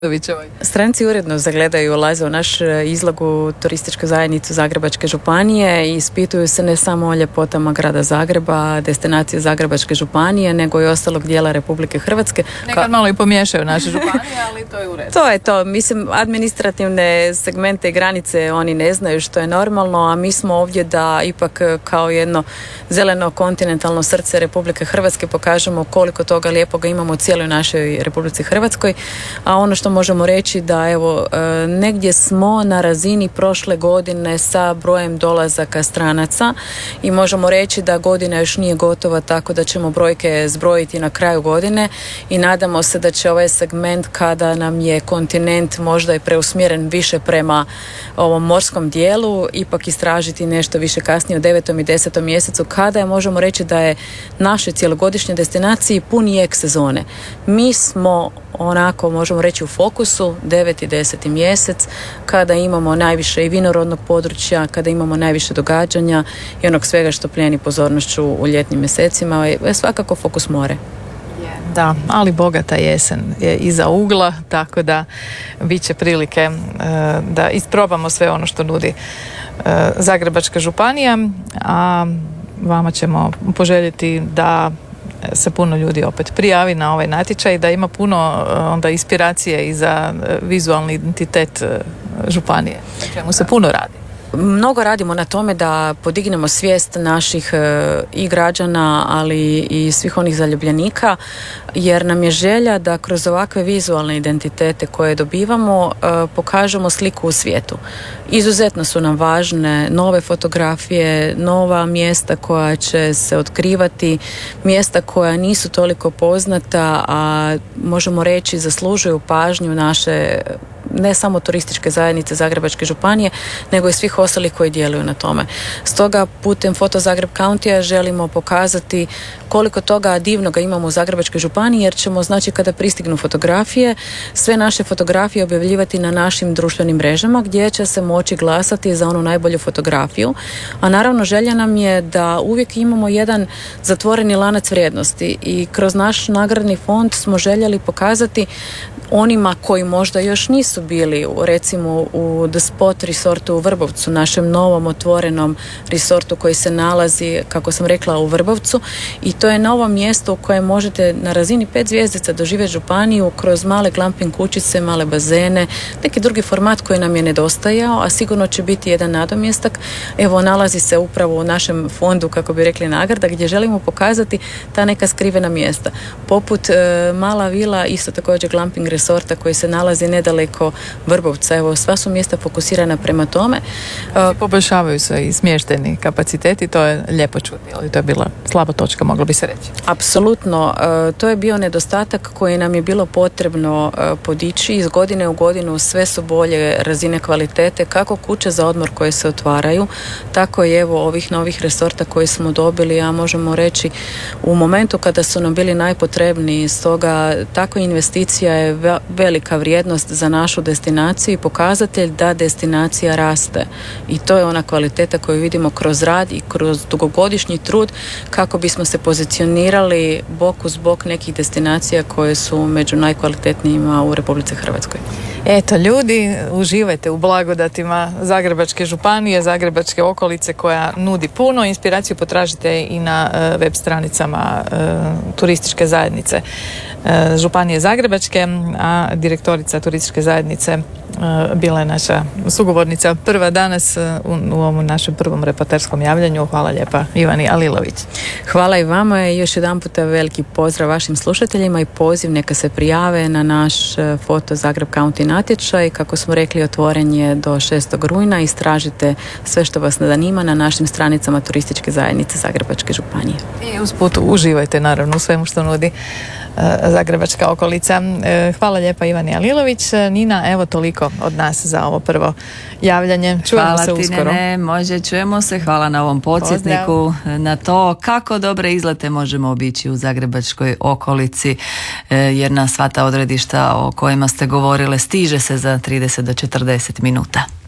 Stranci uredno zagledaju, ulaze u naš izlogu turističku zajednicu Zagrebačke županije i ispituju se ne samo o ljepotama grada Zagreba, destinacije Zagrebačke županije, nego i ostalog dijela Republike Hrvatske. Nekad malo i pomiješaju naše županije, ali to je u redu. To je to. Mislim, administrativne segmente i granice oni ne znaju, što je normalno, a mi smo ovdje da ipak kao jedno zeleno kontinentalno srce Republike Hrvatske pokažemo koliko toga lijepoga imamo u cijeloj našoj Republici Hrvatskoj, a ono što možemo reći da evo negdje smo na razini prošle godine sa brojem dolazaka stranaca i možemo reći da godina još nije gotova, tako da ćemo brojke zbrojiti na kraju godine i nadamo se da će ovaj segment kada nam je kontinent možda i preusmjeren više prema ovom morskom dijelu ipak istražiti nešto više kasnije u 9. i 10. mjesecu kada je, možemo reći da je našoj cjelogodišnjoj destinaciji pun jek sezone. Mi smo onako, možemo reći, u fokusu 9. i 10. mjesec kada imamo najviše i vinorodnog područja, kada imamo najviše događanja i onog svega što plijeni pozornošću u ljetnim mjesecima, je svakako fokus more. Da, ali bogata jesen je iza ugla, tako da bit će prilike da isprobamo sve ono što nudi Zagrebačka županija, a vama ćemo poželjeti da se puno ljudi opet prijavi na ovaj natječaj, da ima puno onda inspiracije i za vizualni identitet županije, na čemu se puno radi. Mnogo radimo na tome da podignemo svijest naših i građana, ali i svih onih zaljubljenika, jer nam je želja da kroz ovakve vizualne identitete koje dobivamo pokažemo sliku u svijetu. Izuzetno su nam važne nove fotografije, nova mjesta koja će se otkrivati, mjesta koja nisu toliko poznata, a možemo reći zaslužuju pažnju naše ne samo turističke zajednice Zagrebačke županije, nego i svih ostalih koji djeluju na tome. Stoga putem Foto Zagreb County želimo pokazati koliko toga divnoga imamo u Zagrebačkoj županiji, jer ćemo, znači, kada pristignu fotografije, sve naše fotografije objavljivati na našim društvenim mrežama gdje će se moći glasati za onu najbolju fotografiju. A naravno želja nam je da uvijek imamo jedan zatvoreni lanac vrijednosti i kroz naš nagradni fond smo željeli pokazati onima koji možda još nisu bili recimo u The Spot resortu u Vrbovcu, našem novom otvorenom resortu koji se nalazi, kako sam rekla, u Vrbovcu, i to je novo mjesto u kojem možete na razini 5 zvjezdica doživjeti županiju kroz male glamping kućice, male bazene, neki drugi format koji nam je nedostajao, a sigurno će biti jedan nadomjestak. Evo, nalazi se upravo u našem fondu, kako bi rekli, nagrada, gdje želimo pokazati ta neka skrivena mjesta. Poput Mala vila, isto također glamping resorta koji se nalazi nedaleko Vrbovca. Evo, sva su mjesta fokusirana prema tome. Poboljšavaju se i smještajni kapaciteti, to je lijepo čuti, ali to je bila slaba točka, moglo bi se reći. Apsolutno, to je bio nedostatak koji nam je bilo potrebno podići. Iz godine u godinu sve su bolje razine kvalitete, kako kuće za odmor koje se otvaraju, tako i evo ovih novih resorta koje smo dobili, a možemo reći u momentu kada su nam bili najpotrebniji. Stoga takva investicija je velika vrijednost za našu destinaciju i pokazatelj da destinacija raste, i to je ona kvaliteta koju vidimo kroz rad i kroz dugogodišnji trud kako bismo se pozicionirali bok uz bok nekih destinacija koje su među najkvalitetnijima u Republici Hrvatskoj. Eto, ljudi, uživajte u blagodatima Zagrebačke županije, Zagrebačke okolice koja nudi puno. Inspiraciju potražite i na web stranicama turističke zajednice Županije Zagrebačke, a direktorica turističke zajednice bila je naša sugovornica prva danas u ovom našem prvom reporterskom javljanju. Hvala lijepa Ivani Alilović. Hvala i vama i još jedan puta veliki pozdrav vašim slušateljima i poziv neka se prijave na naš Foto Zagreb County natječaj. Kako smo rekli, otvoren je do 6. rujna. Istražite sve što vas zanima na našim stranicama turističke zajednice Zagrebačke županije. I usput uživajte naravno u svemu što nudi Zagrebačka okolica. Hvala lijepa Ivani Alilović. Nina, evo toliko od nas za ovo prvo javljanje. Čujemo se uskoro. Hvala ti, može, čujemo se. Hvala na ovom podsjetniku. Na to kako dobre izlete možemo obići u Zagrebačkoj okolici, jer na sva ta odredišta o kojima ste govorile stiže se za 30 do 40 minuta.